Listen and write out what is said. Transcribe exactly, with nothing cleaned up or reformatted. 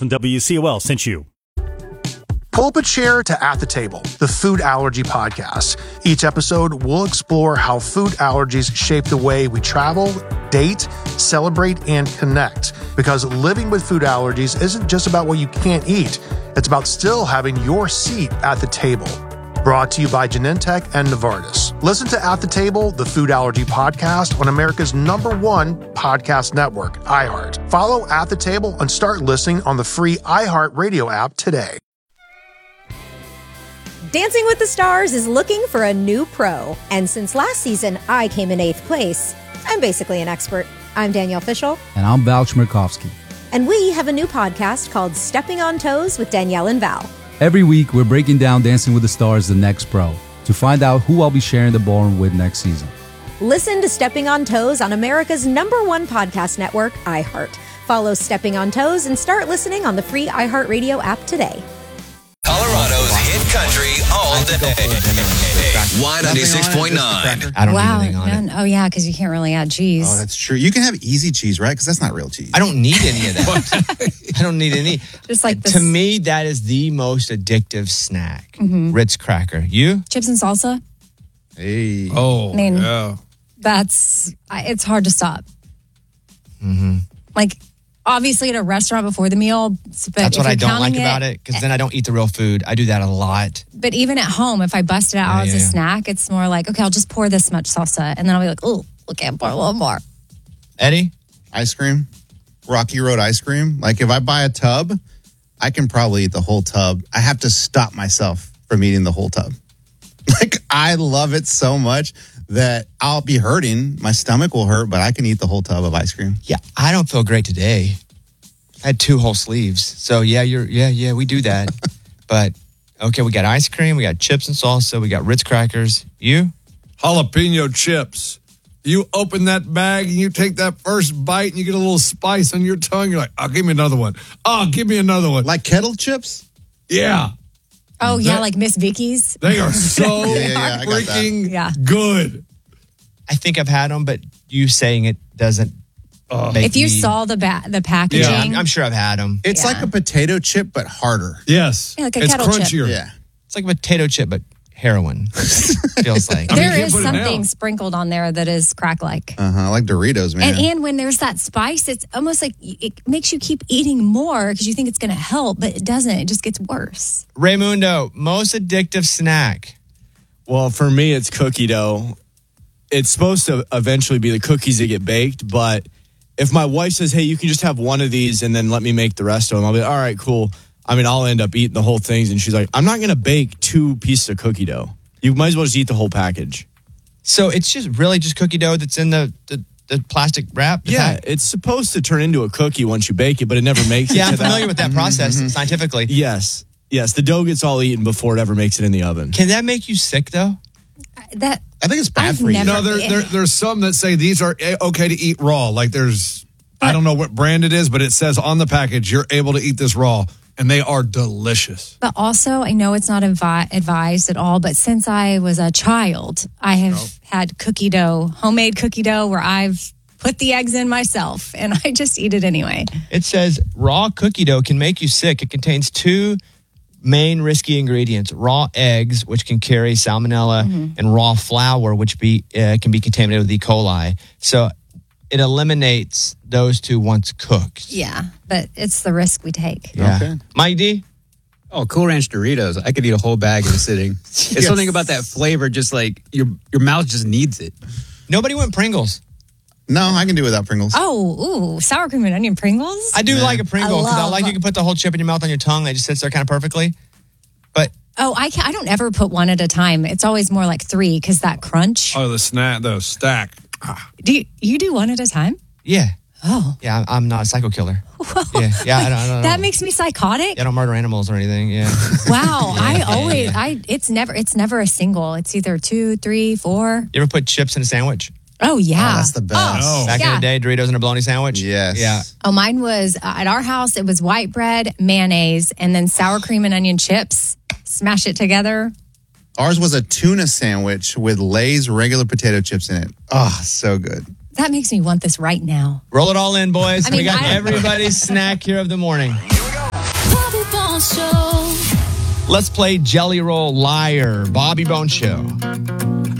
from W C O L sent you. Pull up a chair to At the Table, the Food Allergy Podcast. Each episode, we'll explore how food allergies shape the way we travel, date, celebrate, and connect. Because living with food allergies isn't just about what you can't eat. It's about still having your seat at the table. Brought to you by Genentech and Novartis. Listen to At the Table, the Food Allergy Podcast on America's number one podcast network, iHeart. Follow At the Table and start listening on the free iHeart Radio app today. Dancing with the Stars is looking for a new pro. And since last season, I came in eighth place. I'm basically an expert. I'm Danielle Fishel. And I'm Val Chmerkovskiy. And we have a new podcast called Stepping on Toes with Danielle and Val. Every week, we're breaking down Dancing with the Stars, the next pro, to find out who I'll be sharing the ballroom with next season. Listen to Stepping on Toes on America's number one podcast network, iHeart. Follow Stepping on Toes and start listening on the free iHeartRadio app today. Colorado's hit country all day. Y ninety-six point nine. I don't wow. need anything on and, it. Oh, yeah, because you can't really add cheese. Oh, that's true. You can have easy cheese, right? Because that's not real cheese. I don't need any of that. I don't need any. Just like this. To me, that is the most addictive snack. Mm-hmm. Ritz cracker. You? Chips and salsa. Hey. Oh, I mean, yeah. That's, it's hard to stop. Mm-hmm. Like, obviously at a restaurant before the meal. But That's what I don't like it, about it, because then I don't eat the real food. I do that a lot. But even at home, if I bust it out Yeah, as yeah, a yeah. snack, it's more like, okay, I'll just pour this much salsa. And then I'll be like, oh, okay, I'll pour a little more. Eddie? Ice cream. Rocky Road ice cream. Like if I buy a tub, I can probably eat the whole tub. I have to stop myself from eating the whole tub. Like I love it so much that I'll be hurting. My stomach will hurt, but I can eat the whole tub of ice cream. Yeah, I don't feel great today. I had two whole sleeves. So yeah, you're yeah, yeah, we do that. But okay, we got ice cream, we got chips and salsa, we got Ritz crackers. You? Jalapeno chips. You open that bag and you take that first bite and you get a little spice on your tongue. You're like, oh, give me another one. Oh, give me another one. Like kettle chips? Yeah. Oh, yeah, That- like Miss Vicky's. They are so Yeah, yeah, yeah, I got that. freaking Yeah. good. I think I've had them, but you saying it doesn't make If you me- saw the ba- the packaging. Yeah, I'm, I'm sure I've had them. It's Yeah. like a potato chip, but harder. Yes. Yeah, like a it's kettle chip. crunchier. Yeah. It's like a potato chip, but heroin. Feels like. I mean, you There can't is put it something down. sprinkled on there that is crack-like. Uh-huh. Like Doritos, man. And, and when there's that spice, it's almost like it makes you keep eating more because you think it's going to help, but it doesn't. It just gets worse. Raymundo, most addictive snack. Well, for me, it's cookie dough. It's supposed to eventually be the cookies that get baked, but if my wife says, hey, you can just have one of these and then let me make the rest of them, I'll be like, all right, cool. I mean, I'll end up eating the whole things. And she's like, I'm not going to bake two pieces of cookie dough. You might as well just eat the whole package. So it's just really just cookie dough that's in the, the, the plastic wrap? The Yeah, pack? it's supposed to turn into a cookie once you bake it, but it never makes it Yeah, I'm to that. familiar with that process scientifically. Yes. Yes, the dough gets all eaten before it ever makes it in the oven. Can that make you sick, though? That I think it's bad I've for you. never- No, there, there, there's some that say these are a- okay to eat raw. Like there's, I don't know what brand it is, but it says on the package, you're able to eat this raw. And they are delicious. But also, I know it's not advi- advised at all, but since I was a child, I have Oh. had cookie dough, homemade cookie dough, where I've put the eggs in myself and I just eat it anyway. It says raw cookie dough can make you sick. It contains two main risky ingredients: raw eggs, which can carry salmonella, and raw flour, which be uh, can be contaminated with E. coli. So it eliminates those two once cooked. Yeah, but it's the risk we take. Yeah. Okay. Mike D? Oh, Cool Ranch Doritos. I could eat a whole bag in a sitting. It's something about that flavor, just like your your mouth just needs it. Nobody went Pringles. No, I can do without Pringles. Oh, ooh, sour cream and onion Pringles? I do like a Pringle because I, love- like you can put the whole chip in your mouth on your tongue. It just sits there kind of perfectly. But Oh, I can I don't ever put one at a time. It's always more like three because that crunch. Oh, the snack, the stack. Do you, you do one at a time? yeah, Oh, yeah, I'm- I'm not a psycho killer. Yeah, yeah, I don't, I don't that know. makes me psychotic. I don't murder animals or anything. Yeah. Wow, I always I it's never it's never a single. It's either two, three, four. You ever put chips in a sandwich? Oh yeah, Oh, that's the best. Oh, Back yeah. in the day, Doritos and a bologna sandwich? Yes. Yeah. Oh, mine was uh, at our house. It was white bread, mayonnaise, and then sour cream and onion chips. Smash it together. Ours was a tuna sandwich with Lay's regular potato chips in it. Oh, so good. That makes me want this right now. Roll it all in, boys. I mean, we got I- everybody's snack here of the morning. Bobby Bones Show. Let's play Jelly Roll Liar. Bobby Bone Show.